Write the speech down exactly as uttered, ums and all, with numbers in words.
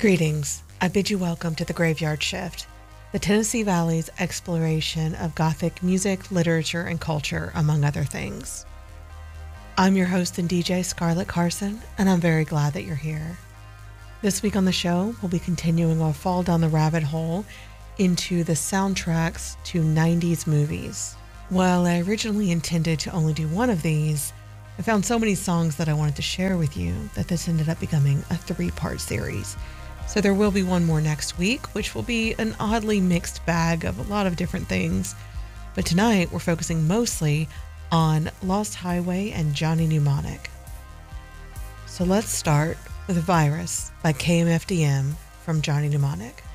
Greetings. I bid you welcome to the Graveyard Shift, the Tennessee Valley's exploration of Gothic music, literature, and culture, among other things. I'm your host and D J, Scarlett Carson, and I'm very glad that you're here. This week on the show, we'll be continuing our fall down the rabbit hole into the soundtracks to nineties movies. While I originally intended to only do one of these, I found so many songs that I wanted to share with you that this ended up becoming a three-part series. So there will be one more next week, which will be an oddly mixed bag of a lot of different things. But tonight, we're focusing mostly on Lost Highway and Johnny Mnemonic. So let's start with Virus by K M F D M from Johnny Mnemonic.